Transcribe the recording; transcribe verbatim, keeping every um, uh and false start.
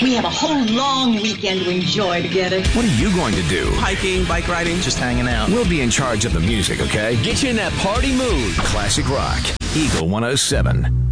We have a whole long weekend to enjoy together. What are you going to do? Hiking, bike riding, just hanging out. We'll be in charge of the music, okay? Get you in that party mood. Classic rock. Eagle one oh seven.